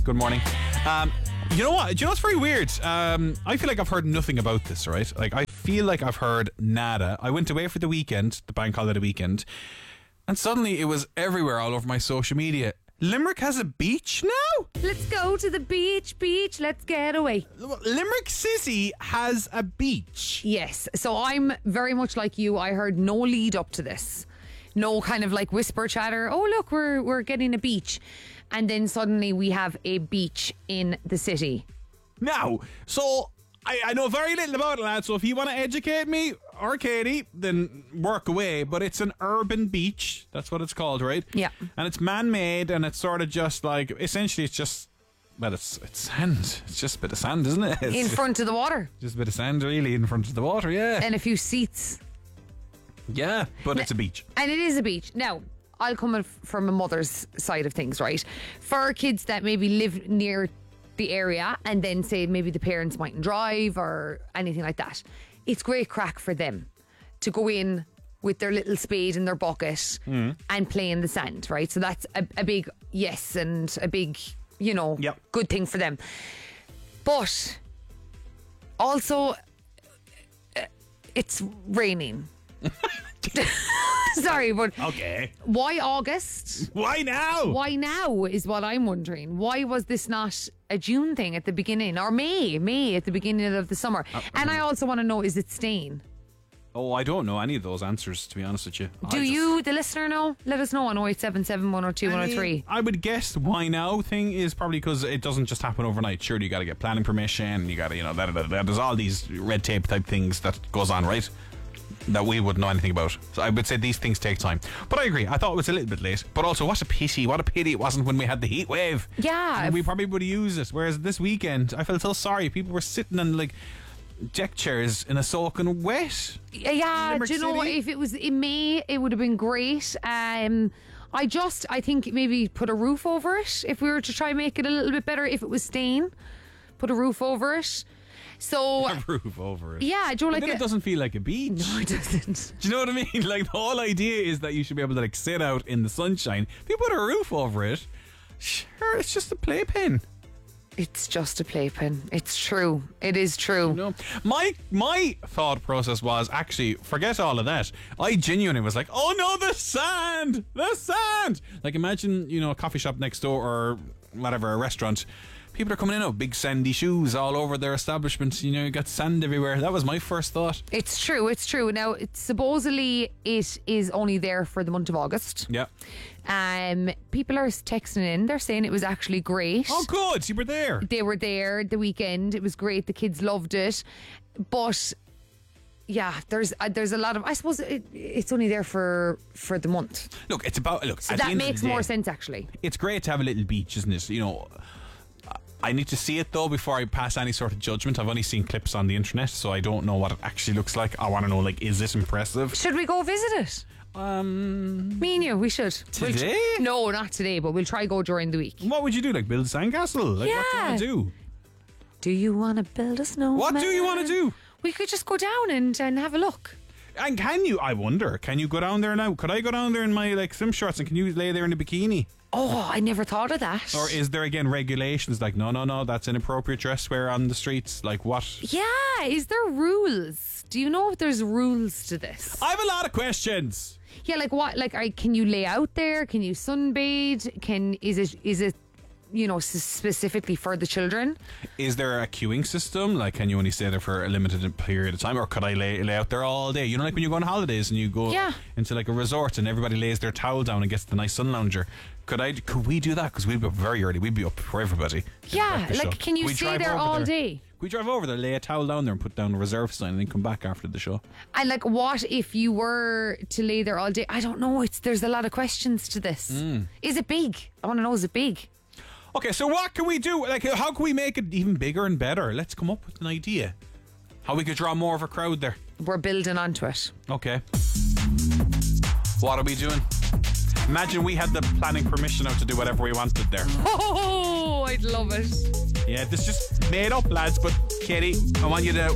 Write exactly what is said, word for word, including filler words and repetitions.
Good morning. Um, you know what? Do you know what's very weird? Um, I feel like I've heard nothing about this, right? Like, I feel like I've heard nada. I went away for the weekend, the bank holiday weekend, and suddenly it was everywhere all over my social media. Limerick has a beach now? Let's go to the beach, beach, let's get away. Limerick City has a beach. Yes, so I'm very much like you. I heard no lead up to this. No kind of like whisper chatter. Oh, look, we're we're getting a beach. And then suddenly we have a beach in the city. Now, so I, I know very little about it, lad, so if you want to educate me, or Katie, then work away. But it's an urban beach. That's what it's called, right? Yeah. And it's man-made, and it's sort of just like, essentially it's just, well, it's it's sand. It's just a bit of sand, isn't it? It's In front of the water. Just a bit of sand, really, in front of the water, yeah. And a few seats. Yeah, but it's a beach. And it is a beach. Now, I'll come in from a mother's side of things, right? For kids that maybe live near the area and then say maybe the parents mightn't drive or anything like that, it's great crack for them to go in with their little spade and their bucket mm. and play in the sand, right? So that's a, a big yes and a big, you know, yep. good thing for them. But also, uh, it's raining. Sorry, but okay. Why August? Why now? Why now is what I'm wondering. Why was this not a June thing at the beginning, or May, May at the beginning of the summer? Uh, and I also want to know: is it staying? Oh, I don't know any of those answers, to be honest with you. Do just, you, the listener, know? Let us know on oh eight seven seven, one oh two, one oh three. I would guess the why now thing is probably because it doesn't just happen overnight. Surely you got to get planning permission. You got to, you know, that, that, that, there's all these red tape type things that goes on, right? That we wouldn't know anything about. So I would say these things take time. But I agree, I thought it was a little bit late. But also, what a pity, what a pity it wasn't when we had the heat wave. Yeah. And we probably would have used it. Whereas this weekend, I felt so sorry. People were sitting on like deck chairs in a soaking wet. Yeah, do you know what? If it was in May, it would have been great. Um, I just, I think maybe put a roof over it if we were to try and make it a little bit better. If it was staying, put a roof over it. So a roof over it. Yeah, do you know, like then a, it doesn't feel like a beach. No, it doesn't. Do you know what I mean? Like, the whole idea is that you should be able to like sit out in the sunshine. If you put a roof over it, sure, it's just a playpen. It's just a playpen. It's true. It is true. You know, my my thought process was actually forget all of that. I genuinely was like, oh no, the sand, the sand. Like, imagine, you know, a coffee shop next door or whatever, a restaurant. People are coming in with big sandy shoes all over their establishment. You know, you got sand everywhere. That was my first thought. It's true, it's true. Now, it's, supposedly it is only there for the month of August. Yeah. Um, people are texting in. They're saying it was actually great. Oh, good. You were there. They were there the weekend. It was great. The kids loved it. But yeah, there's uh, there's a lot of. I suppose it, it's only there for for the month. Look, it's about look. So at that the end makes of the day, more sense, actually. It's great to have a little beach, isn't it? You know. I need to see it though before I pass any sort of judgment. I've only seen clips on the internet, so I don't know what it actually looks like. I want to know, like, is it impressive? Should we go visit it? Um, Me and you, we should. Today? We'll tr- no, not today, but we'll try go during the week. What would you do? Like build a sandcastle? Like, yeah. What do you want to do? Do you want to build a snowman? What do you want to do? We could just go down and, and have a look. And can you, I wonder, can you go down there now? Could I go down there in my like swim shorts and can you lay there in a bikini? Oh, I never thought of that. Or is there again regulations like, no, no, no, that's inappropriate dress wear on the streets? Like what? Yeah, is there rules? Do you know if there's rules to this? I have a lot of questions. Yeah, like what? Like, are, can you lay out there? Can you sunbathe? Can is it is it you know, specifically for the children? Is there a queuing system? Like, can you only stay there for a limited period of time, or could I lay, lay out there all day? You know, like when you go on holidays and you go yeah. into like a resort and everybody lays their towel down and gets the nice sun lounger. Could I? Could we do that? Because we'd be up very early. We'd be up for everybody. Yeah, like, show. Can you stay there all there? day? Could we drive over there, lay a towel down there and put down a reserve sign and then come back after the show? And like, what if you were to lay there all day? I don't know. It's There's a lot of questions to this. Mm. Is it big? I want to know, is it big? Okay, so what can we do? Like, how can we make it even bigger and better? Let's come up with an idea. How we could draw more of a crowd there. We're building onto it. Okay. What are we doing? Imagine we had the planning permission out to do whatever we wanted there. Oh, I'd love it. Yeah, this just made up, lads. But Katie, I want you to